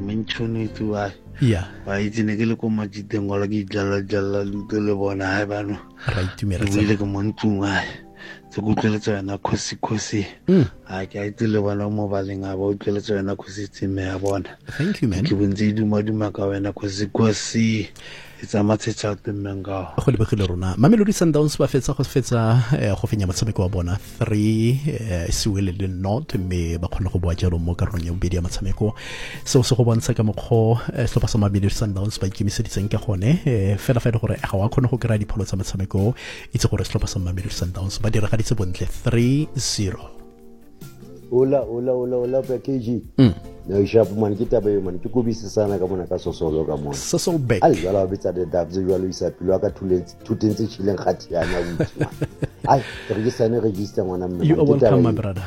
mention it why. Yeah. Ba itse ne ke le ko majiteng gola ke jalla luto le bona ha bano. Right to me Ke ile ke montung ai. Se go tleletsa yona khosi. Ha ke a itse le bona mo baleng a ba o tleletsa yona khosi tsime ya bona. Thank you, man. Ke bontse duma ka wena khosi. It's a message out the menga. Go lebegile rona. Mamelodi Sundowns ba fetsa go fenya motshameko wa bona 3 Siwele le North me ba khona go boa jalo mo karolong ya bobedi ya motshameko. Se go bontsha ka mokgo setlhopha sa Mamelodi Sundowns ba ikemiseditseng ke gone fela gore ga wa khona go kry dipholo tsa motshameko itse gore setlhopha sa Mamelodi Sundowns ba diragaditse bontle 3-0. Hola package. Na ishapu man kitabe man tukubisi sana ka mona ka sosolo ka mona. Sosol back. Ai jala bitsa de dabze jalo isa pilo ka tutense chileng khati ya nya uti. Ai register mona mme. You are welcome my brother.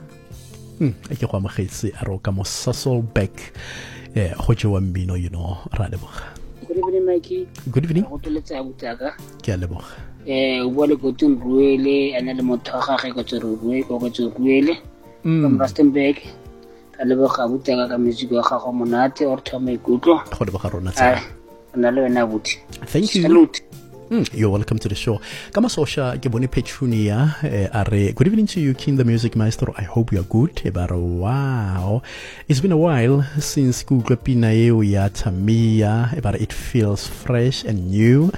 Ke go amogetse a ro ka mo Sosol back. Go jewa mbino ra leboga. Good evening Mikey. Good evening. Go toletsa butaka. Ke a leboga. O bole go tungruele ana le motho ga ge go tsuruele. From Rustenburg. A leboga butaka ka music wa gago monate or thoma ikutlo. Go leboga rona tsa. Ana le wena buti. Thank you. Salute. You're welcome to the show. Kama sosha ke bone Petunia are good evening to you King the Music Maestro. I hope you are good. Wow. It's been a while since Google Pina ya Tamia, but it feels fresh and new.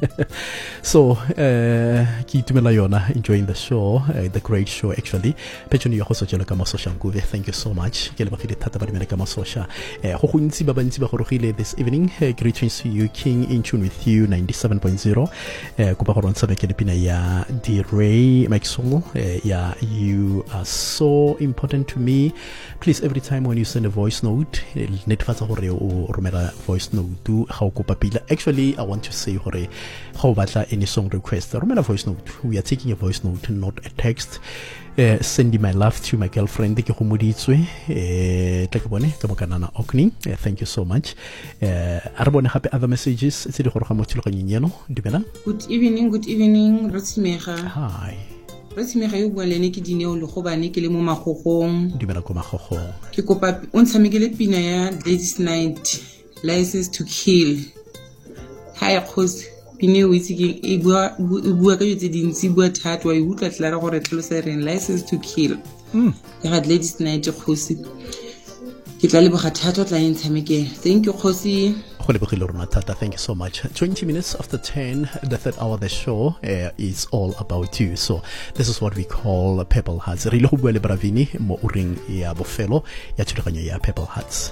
So ki tumela yona enjoying the show, the great show actually. Petunia go sojela kama sosha nguve. Thank you so much. Ke le bagile thata ba dimela kama sosha. Go gontsi ba bantsi ba go rogile this evening. Greetings to you King in tune with you 97.0. Kupa go rontsha ke dipina ya D-Ray Maxwell. You are so important to me. Please every time when you send a voice note netefatsa gore o romela voice note ga o kopa pila. Actually I want to say gore ga o batla any song request romela voice note. We are taking a voice note not a text. Sending my love to my girlfriend ke go moditswe tla ke bone ka mokanana okni. Thank you so much. A re bone gape other messages tse di gore ga motho le ganyenyeno dumela. Good evening Rotsimega. Hi Rotsimega yo bua lene ke dineo le go bane ke le mo magogong. Dumela ko magogong. Ke kopa o ntshamekele pina ya Ladies Night License to Kill. Hi khosi pine o itse ke e bua ka yotse dintsi bua thato wa utla tla gore tlhalosa reng License to Kill. Ya ga Ladies Night khosi ke tla leboga thato tla ntshamekela. Thank you khosi. Thank you so much. 20 minutes after 10, the third hour of the show is all about you. So this is what we call Purple Hearts. Re ile go bua le Bravini mo uring ya bofelo ya thulaganyo ya Purple Hearts.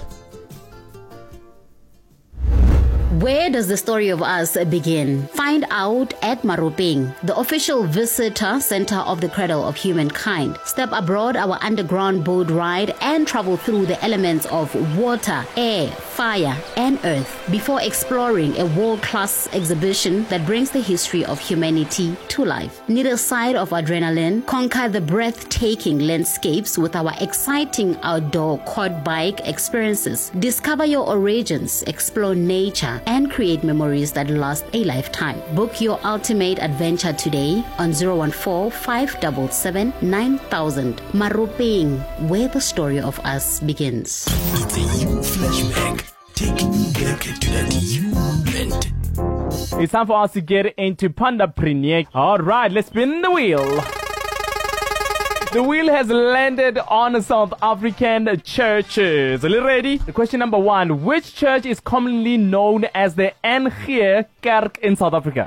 Where does the story of us begin? Find out at Maropeng, the official visitor center of the Cradle of Humankind. Step aboard our underground boat ride and travel through the elements of water, air, fire, and earth before exploring a world-class exhibition that brings the history of humanity to life. Need a side of adrenaline? Conquer the breathtaking landscapes with our exciting outdoor quad bike experiences. Discover your origins, explore nature, and create memories that last a lifetime. Book your ultimate adventure today on 014-577-9000. Maropeng, where the story of us begins. It's a you flashback, taking you back to that you moment. It's time for us to get into Pandapreneur. All right, let's spin the wheel. The wheel has landed on South African churches. Are you ready? Question number 1. Which church is commonly known as the NG Kerk in South Africa?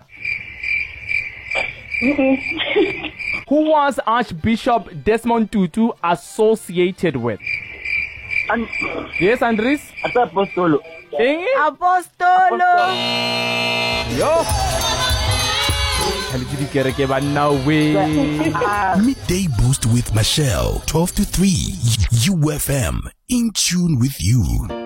Who was Archbishop Desmond Tutu associated with? Yes, Andres? Apostolo. Apostolo. Yo. Midday Boost with Michelle, 12 to 3. UFM, in tune with you.